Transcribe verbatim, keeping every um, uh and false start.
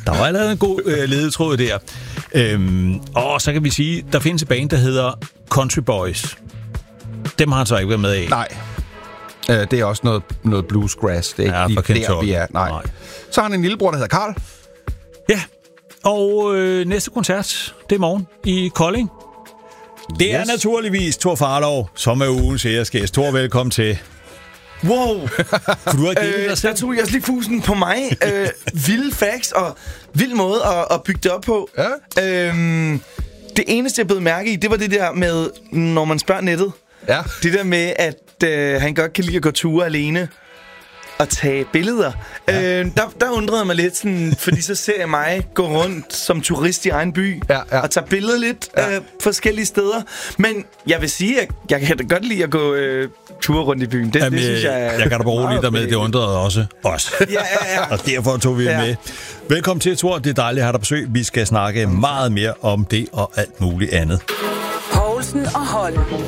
Der var allerede en god øh, ledetråd der. Øhm, og så kan vi sige, der findes et band, der hedder Country Boys. Dem har han så ikke været med i. Nej. Øh, det er også noget, noget bluesgrass. Det er Ja, ikke for lige der, vi er. Nej. Nej. Så har han en lillebror, der hedder Karl. Ja, og øh, næste koncert, det er morgen i Kolding. Det yes. er naturligvis Thor Farlov, som er ugens æresgæst. Thor, velkommen til. Wow! For du har givet øh, dig selv. der tog jeg også lige fusen på mig. Øh, vilde facts og vild måde at, at bygge det op på. Ja. Øhm, det eneste, jeg blev mærke i, det var det der med, når man spørger nettet. Ja. Det der med, at øh, han godt kan lide at gå ture alene og tage billeder. Ja. Øh, der, der undrede jeg mig lidt, sådan, fordi så ser jeg mig gå rundt som turist i egen by ja, ja. og tage billeder lidt ja. øh, forskellige steder. Men jeg vil sige, at jeg kan da godt lide at gå øh, ture rundt i byen. Det, Jamen, det synes jeg, jeg kan da berolige dig med, det undrede også os. Ja, ja, ja. Og derfor tog vi ja. med. Velkommen til, Thor. Det er dejligt at have dig på besøg. Vi skal snakke meget mere om det og alt muligt andet. Poulsen og Holm.